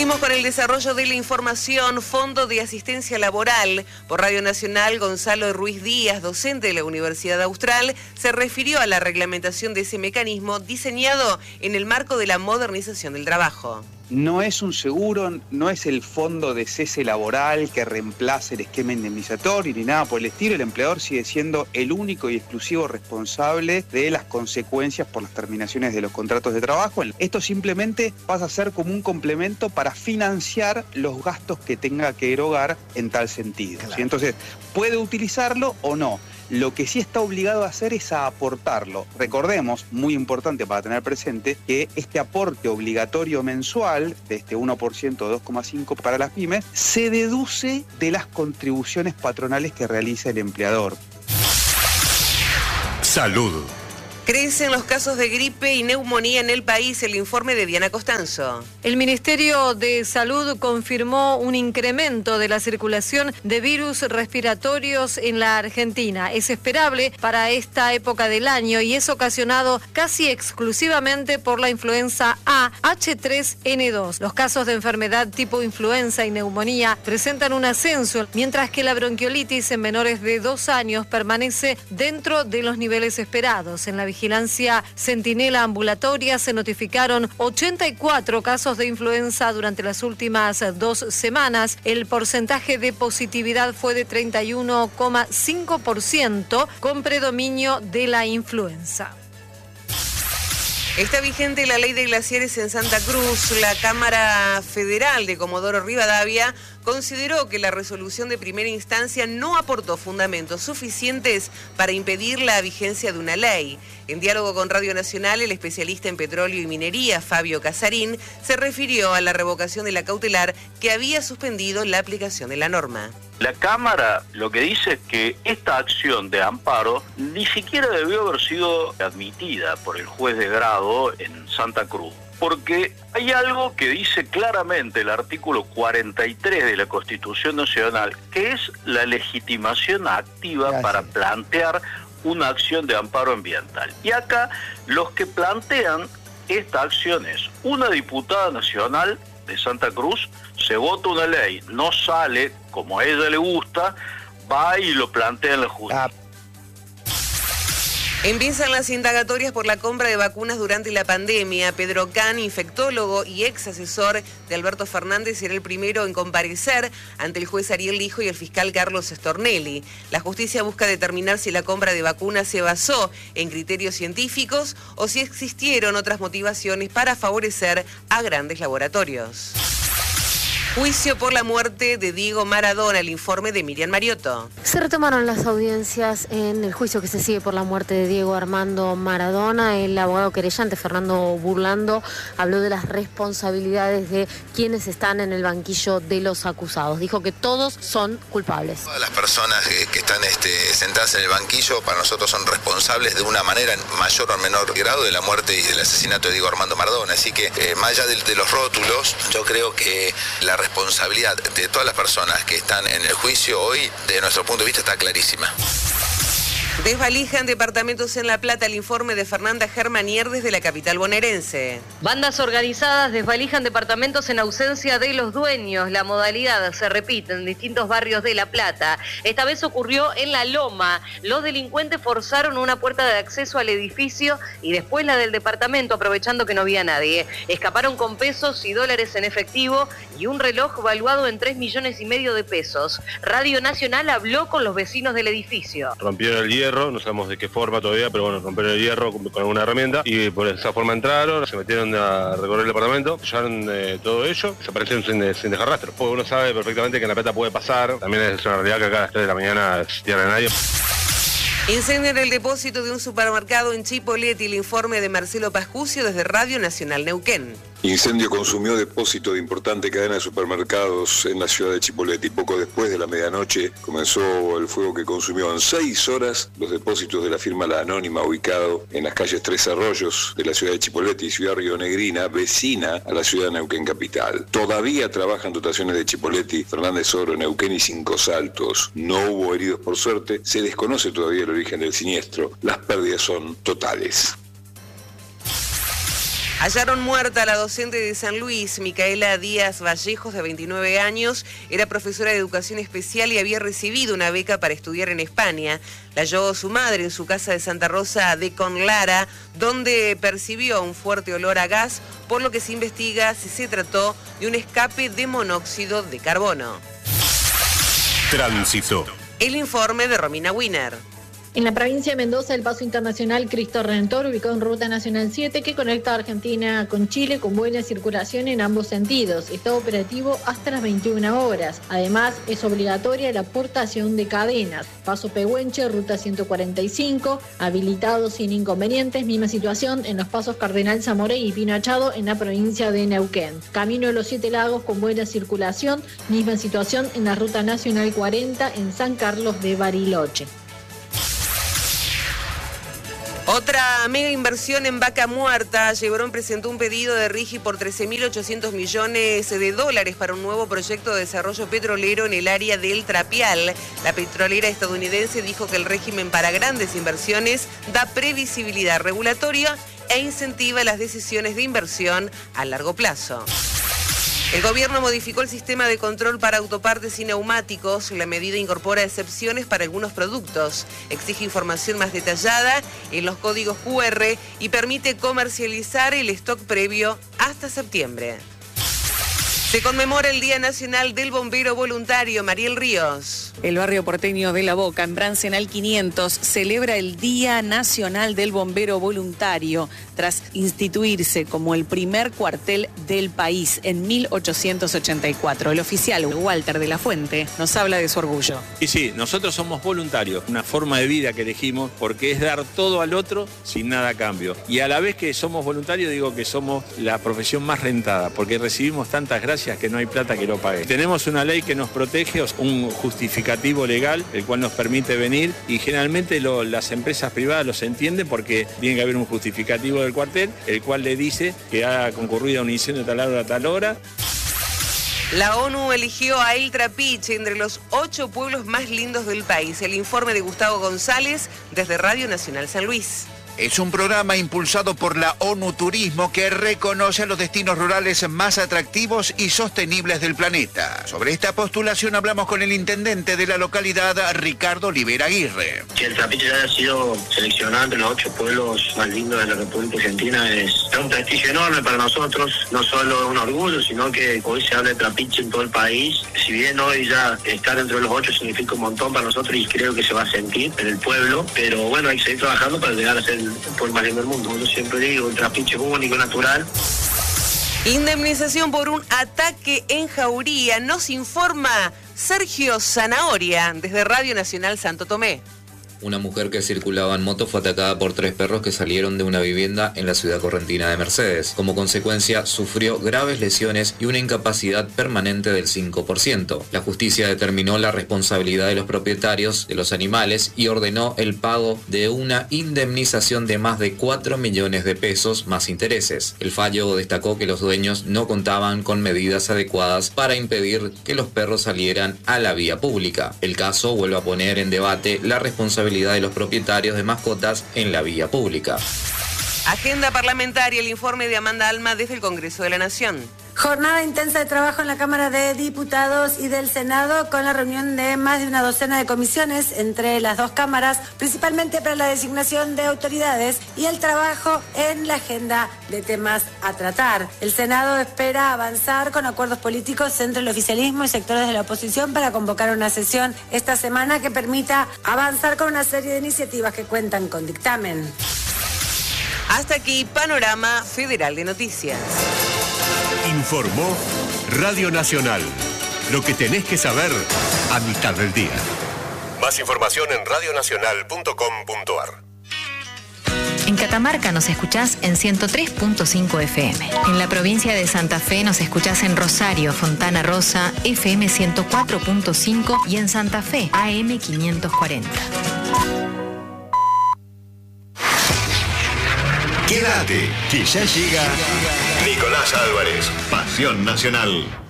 Seguimos con el desarrollo de la información. Fondo de Asistencia Laboral. Por Radio Nacional, Gonzalo Ruiz Díaz, docente de la Universidad Austral, se refirió a la reglamentación de ese mecanismo diseñado en el marco de la modernización del trabajo. No es un seguro, no es el fondo de cese laboral que reemplace el esquema indemnizatorio ni nada por el estilo. El empleador sigue siendo el único y exclusivo responsable de las consecuencias por las terminaciones de los contratos de trabajo. Esto simplemente pasa a ser como un complemento para financiar los gastos que tenga que erogar en tal sentido. Claro. ¿Sí? Entonces, puede utilizarlo o no. Lo que sí está obligado a hacer es a aportarlo. Recordemos, muy importante para tener presente, que este aporte obligatorio mensual de este 1% o 2,5% para las pymes se deduce de las contribuciones patronales que realiza el empleador. Salud. Crecen los casos de gripe y neumonía en el país. El informe de Diana Costanzo. El Ministerio de Salud confirmó un incremento de la circulación de virus respiratorios en la Argentina. Es esperable para esta época del año y es ocasionado casi exclusivamente por la influenza A H3N2. Los casos de enfermedad tipo influenza y neumonía presentan un ascenso, mientras que la bronquiolitis en menores de 2 años permanece dentro de los niveles esperados. En la vigilancia centinela ambulatoria se notificaron 84 casos de influenza durante las últimas 2 semanas. El porcentaje de positividad fue de 31,5%, con predominio de la influenza. Está vigente la ley de glaciares en Santa Cruz. La Cámara Federal de Comodoro Rivadavia consideró que la resolución de primera instancia no aportó fundamentos suficientes para impedir la vigencia de una ley. En diálogo con Radio Nacional, el especialista en petróleo y minería, Fabio Casarín, se refirió a la revocación de la cautelar que había suspendido la aplicación de la norma. La Cámara lo que dice es que esta acción de amparo ni siquiera debió haber sido admitida por el juez de grado en Santa Cruz, porque hay algo que dice claramente el artículo 43 de la Constitución Nacional, que es la legitimación activa para plantear una acción de amparo ambiental. Y acá los que plantean esta acción es una diputada nacional de Santa Cruz, se vota una ley, no sale como a ella le gusta, va y lo plantea en la justicia. Empiezan las indagatorias por la compra de vacunas durante la pandemia. Pedro Can, infectólogo y ex asesor de Alberto Fernández, será el primero en comparecer ante el juez Ariel Lijo y el fiscal Carlos Stornelli. La justicia busca determinar si la compra de vacunas se basó en criterios científicos o si existieron otras motivaciones para favorecer a grandes laboratorios. Juicio por la muerte de Diego Maradona, el informe de Miriam Mariotto. Se retomaron las audiencias en el juicio que se sigue por la muerte de Diego Armando Maradona. El abogado querellante Fernando Burlando habló de las responsabilidades de quienes están en el banquillo de los acusados. Dijo que todos son culpables. Todas las personas que están sentadas en el banquillo para nosotros son responsables de una manera en mayor o menor grado de la muerte y del asesinato de Diego Armando Maradona. Así que más allá de los rótulos, yo creo que la responsabilidad de todas las personas que están en el juicio hoy, de nuestro punto de vista, está clarísima. Desvalijan departamentos en La Plata, el informe de Fernanda Germanier desde la capital bonaerense. Bandas organizadas desvalijan departamentos en ausencia de los dueños. La modalidad se repite en distintos barrios de La Plata. Esta vez ocurrió en La Loma. Los delincuentes forzaron una puerta de acceso al edificio y después la del departamento, aprovechando que no había nadie. Escaparon con pesos y dólares en efectivo y un reloj valuado en 3,5 millones de pesos. Radio Nacional habló con los vecinos del edificio. Rompieron el hierro, no sabemos de qué forma todavía, pero bueno, rompieron el hierro con alguna herramienta y por esa forma entraron, se metieron a recorrer el departamento, llevaron todo ello, desaparecieron sin dejar rastro. Pues uno sabe perfectamente que en La Plata puede pasar, también es una realidad que acá a las 3 de la mañana es tierra de nadie. Incendian el depósito de un supermercado en Chipoleti, el informe de Marcelo Pascucio desde Radio Nacional Neuquén. Incendio consumió depósito de importante cadena de supermercados en la ciudad de Chipoleti. Poco después de la medianoche comenzó el fuego que consumió en 6 horas los depósitos de la firma La Anónima, ubicado en las calles Tres Arroyos de la ciudad de Chipoleti, ciudad rionegrina, vecina a la ciudad de Neuquén capital. Todavía trabajan dotaciones de Chipoleti, Fernández Oro, Neuquén y Cinco Saltos. No hubo heridos por suerte, se desconoce todavía el origen del siniestro. Las pérdidas son totales. Hallaron muerta a la docente de San Luis, Micaela Díaz Vallejos, de 29 años. Era profesora de educación especial y había recibido una beca para estudiar en España. La halló su madre en su casa de Santa Rosa de Conlara, donde percibió un fuerte olor a gas, por lo que se investiga si se trató de un escape de monóxido de carbono. Tránsito. El informe de Romina Wiener. En la provincia de Mendoza, el paso internacional Cristo Redentor, ubicado en Ruta Nacional 7, que conecta a Argentina con Chile, con buena circulación en ambos sentidos. Está operativo hasta las 21 horas. Además, es obligatoria la portación de cadenas. Paso Pehuenche, Ruta 145, habilitado sin inconvenientes. Misma situación en los pasos Cardenal Zamoré y Pino Achado en la provincia de Neuquén. Camino de los 7 Lagos con buena circulación. Misma situación en la Ruta Nacional 40 en San Carlos de Bariloche. Otra mega inversión en Vaca Muerta. Chevron presentó un pedido de RIGI por $13.800 millones para un nuevo proyecto de desarrollo petrolero en el área del Trapial. La petrolera estadounidense dijo que el régimen para grandes inversiones da previsibilidad regulatoria e incentiva las decisiones de inversión a largo plazo. El gobierno modificó el sistema de control para autopartes y neumáticos. La medida incorpora excepciones para algunos productos, exige información más detallada en los códigos QR y permite comercializar el stock previo hasta septiembre. Se conmemora el Día Nacional del Bombero Voluntario. Mariel Ríos. El barrio porteño de La Boca, en Brancenal 500, celebra el Día Nacional del Bombero Voluntario tras instituirse como el primer cuartel del país en 1884. El oficial Walter de la Fuente nos habla de su orgullo. Y sí, nosotros somos voluntarios, una forma de vida que elegimos porque es dar todo al otro sin nada a cambio. Y a la vez que somos voluntarios, digo que somos la profesión más rentada porque recibimos tantas gracias que no hay plata que lo pague. Tenemos una ley que nos protege, un justificativo legal, el cual nos permite venir y generalmente las empresas privadas los entienden porque tiene que haber un justificativo del cuartel, el cual le dice que ha concurrido a un incendio de tal hora a tal hora. La ONU eligió a El Trapiche entre los 8 pueblos más lindos del país. El informe de Gustavo González desde Radio Nacional San Luis. Es un programa impulsado por la ONU Turismo que reconoce a los destinos rurales más atractivos y sostenibles del planeta. Sobre esta postulación hablamos con el intendente de la localidad, Ricardo Olivera Aguirre. Que el Trapiche haya sido seleccionado entre los 8 pueblos más lindos de la República Argentina es un prestigio enorme para nosotros, no solo un orgullo, sino que hoy se habla de Trapiche en todo el país. Si bien hoy ya estar entre los 8 significa un montón para nosotros y creo que se va a sentir en el pueblo, pero bueno, hay que seguir trabajando para llegar a ser el pueblo más lindo del mundo. Yo siempre digo, el Trapiche es único, natural. Indemnización por un ataque en Jauría. Nos informa Sergio Zanahoria desde Radio Nacional Santo Tomé. Una mujer que circulaba en moto fue atacada por 3 perros que salieron de una vivienda en la ciudad correntina de Mercedes. Como consecuencia, sufrió graves lesiones y una incapacidad permanente del 5%. La justicia determinó la responsabilidad de los propietarios de los animales y ordenó el pago de una indemnización de más de 4 millones de pesos más intereses. El fallo destacó que los dueños no contaban con medidas adecuadas para impedir que los perros salieran a la vía pública. El caso vuelve a poner en debate la responsabilidad de los propietarios de mascotas en la vía pública. Agenda parlamentaria, el informe de Amanda Alma desde el Congreso de la Nación. Jornada intensa de trabajo en la Cámara de Diputados y del Senado con la reunión de más de una docena de comisiones entre las dos cámaras, principalmente para la designación de autoridades y el trabajo en la agenda de temas a tratar. El Senado espera avanzar con acuerdos políticos entre el oficialismo y sectores de la oposición para convocar una sesión esta semana que permita avanzar con una serie de iniciativas que cuentan con dictamen. Hasta aquí, Panorama Federal de Noticias. Informó Radio Nacional. Lo que tenés que saber a mitad del día. Más información en radionacional.com.ar. En Catamarca nos escuchás en 103.5 FM. En la provincia de Santa Fe nos escuchás en Rosario, Fontana Rosa, FM 104.5 y en Santa Fe, AM 540. Quédate, que ya llega Nicolás Álvarez, Pasión Nacional.